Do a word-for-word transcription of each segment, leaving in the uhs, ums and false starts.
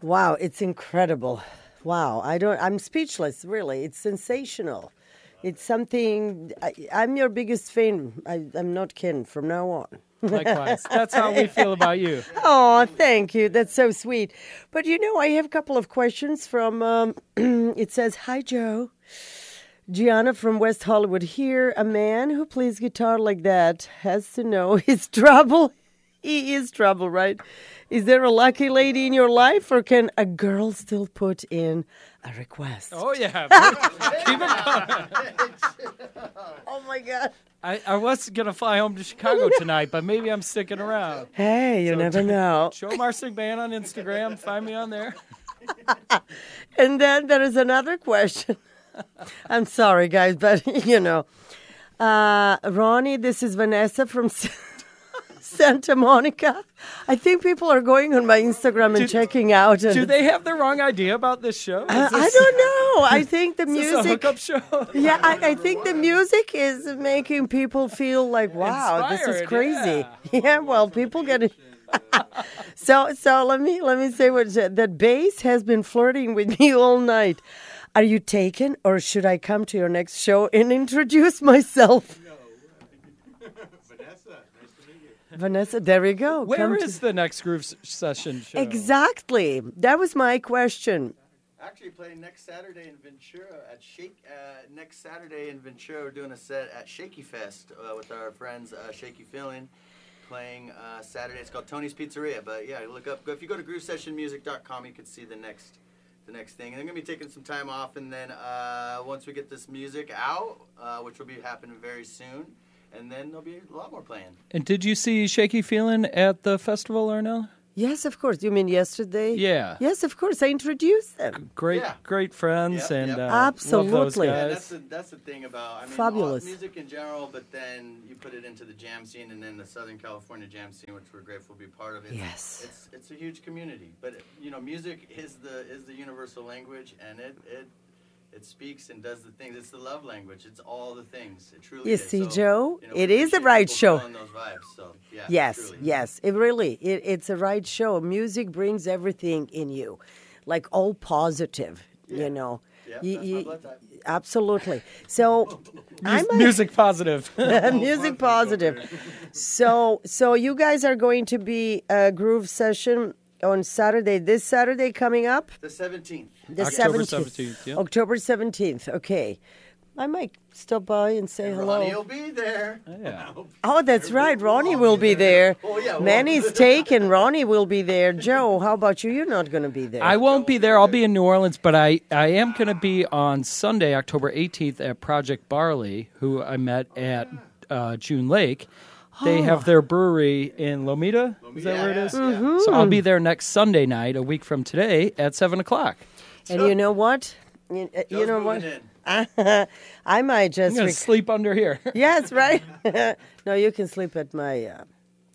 Wow, it's incredible. Wow, I don't. I'm speechless. Really, it's sensational. It's something. I, I'm your biggest fan. I, I'm not kidding. From now on. Likewise, that's how we feel about you. Oh, thank you. That's so sweet. But you know, I have a couple of questions from. Um, it says, "Hi, Joe. Gianna from West Hollywood here. A man who plays guitar like that has to know his trouble. He is trouble, right? Is there a lucky lady in your life, or can a girl still put in a request?" Oh, yeah. Keep it coming. Oh, my God. I, I was going to fly home to Chicago tonight, but maybe I'm sticking around. Hey, you So never t- know. Show Marsig Band on Instagram. Find me on there. And then there is another question. I'm sorry, guys, but, you know. Uh, Ronnie, this is Vanessa from Santa Monica. I think people are going on my Instagram and Do- checking out. And Do they have the wrong idea about this show? Is I, I this- don't know. I think the Is this a music. hookup show? Yeah, I, I think the music is making people feel like, wow, this is Inspired, crazy. yeah. Yeah, well, people get it. so, so let me let me say what that bass has been flirting with me all night. Are you taken, or should I come to your next show and introduce myself? Vanessa, nice to meet you. Vanessa, there we go. Where Come is to- the next groove s- session show? Exactly. That was my question. Actually, playing next Saturday in Ventura at Shake. Uh, next Saturday in Ventura, we're doing a set at Shaky Fest uh, with our friends uh, Shaky Feeling. Playing uh, Saturday. It's called Tony's Pizzeria. But yeah, look up. If you go to groove session music dot com, you can see the next, the next thing. And I'm gonna be taking some time off, and then uh, once we get this music out, uh, which will be happening very soon, and then there'll be a lot more playing. And did you see Shaky Feelin' at the festival, Arnell? Yes, of course. You mean yesterday? Yeah. Yes, of course. I introduced them. Great, Yeah. great friends, Yep, and yep. uh, love Absolutely. those Yeah, guys. that's the that's the thing about I mean Fabulous. all music in general, but then you put it into the jam scene and then the Southern California jam scene, which we're grateful to be part of. It's, Yes. it's it's a huge community, but you know, music is the is the universal language, and it it it speaks and does the things. It's the love language. It's all the things. It truly You is. see, So, Joe, you know, it we is the appreciate right people show. feeling those vibes. So yeah, Yes, truly. yes. It really, it, it's a right show. Music brings everything in you, like all positive, you know. Yeah, You- that's you- my blood type. absolutely. So, I'm a- Music positive. music positive. So, so you guys are going to be a groove session on Saturday. This Saturday coming up, The seventeenth. the October seventeenth. seventeenth, yeah. October seventeenth. Okay, I might stop by and say hello. Ronnie will be there. Yeah. Oh, that's right. Ronnie will be there. Oh, yeah, well- Manny's taken. Ronnie will be there. Joe, how about you? You're not going to be there. I won't be there. I'll be in New Orleans, but I, I am going to be on Sunday, October eighteenth, at Project Barley, who I met at uh, June Lake. They have their brewery in Lomita. Is that where it is? Mm-hmm. So I'll be there next Sunday night, a week from today, at seven o'clock. And you know what? You, uh, you Joe's know moving what? in. I might I'm just. going to Rec- sleep under here. yes, right. No, you can sleep at my uh,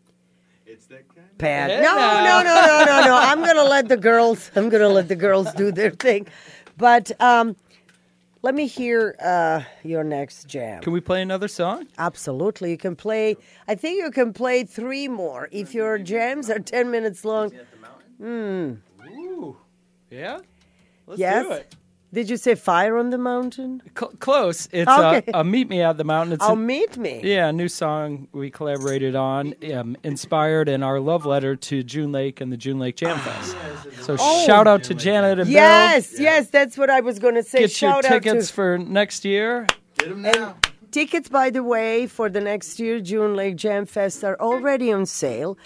It's that kind of pad. Hey No, now. no, no, no, no, no. I'm gonna let the girls. I'm gonna let the girls do their thing. But um, let me hear uh, your next jam. Can we play another song? Absolutely, you can play. I think you can play three more if your jams are ten minutes long. at the mountain. Ooh. Yeah? Let's Yes. do it. Did you say Fire on the Mountain? Cl- close. It's Okay. a, a Meet Me at the Mountain. It's Oh, a- meet me. Yeah, a new song we collaborated on, um, inspired in our love letter to June Lake and the June Lake Jam Fest. So Oh. shout out to Janet and Yes, Bill. yes, that's what I was going to say. Get your Shout out tickets to for next year. Get them now. tickets. By the way, for the next year, June Lake Jam Fest are already on sale.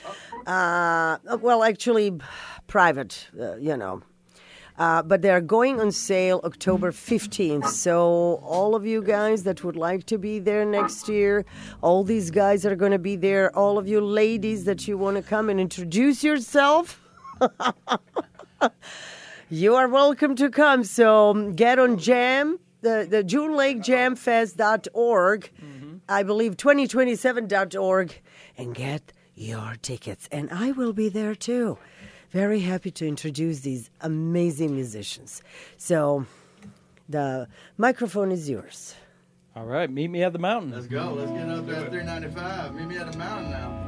Uh, well, actually, private, uh, you know. Uh, but they are going on sale October fifteenth. So all of you guys that would like to be there next year, all these guys are going to be there. All of you ladies that you want to come and introduce yourself, you are welcome to come. So um, get on Jam, the, the June Lake Jam Fest dot org, I believe twenty twenty-seven dot org, and get your tickets. And I will be there too. Very happy to introduce these amazing musicians. So the microphone is yours. All right, meet me at the mountain. Let's go. Let's get up there at three ninety-five. Meet me at the mountain now.